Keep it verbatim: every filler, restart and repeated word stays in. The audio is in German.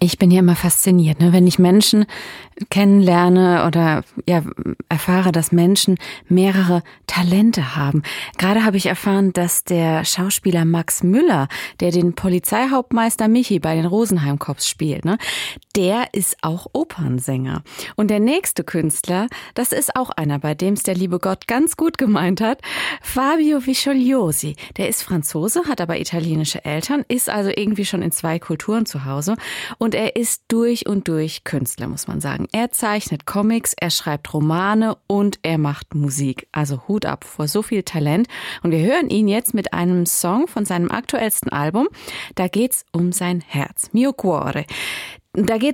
Ich bin ja immer fasziniert, ne? Wenn ich Menschen kennenlerne oder ja, erfahre, dass Menschen mehrere Talente haben. Gerade habe ich erfahren, dass der Schauspieler Max Müller, der den Polizeihauptmeister Michi bei den Rosenheim Cops spielt, ne? Der ist auch Opernsänger. Und der nächste Künstler, das ist auch einer, bei dem es der liebe Gott ganz gut gemeint hat, Fabio Viscioliosi. Der ist Franzose, hat aber italienische Eltern, ist also irgendwie schon in zwei Kulturen zu Hause. Und er ist durch und durch Künstler, muss man sagen. Er zeichnet Comics, er schreibt Romane und er macht Musik. Also Hut ab vor so viel Talent. Und wir hören ihn jetzt mit einem Song von seinem aktuellsten Album. Da geht's um sein Herz. Mio Cuore. Da geht